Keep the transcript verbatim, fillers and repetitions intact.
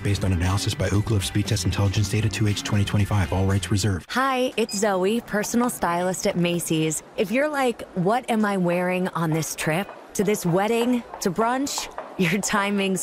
based on analysis by Oak Grove Speed Test Intelligence Data two H twenty twenty-five. All rights reserved. Hi, it's Zoe, personal stylist at Macy's. If you're like, what am I wearing on this trip? To this wedding? To brunch? Your timing's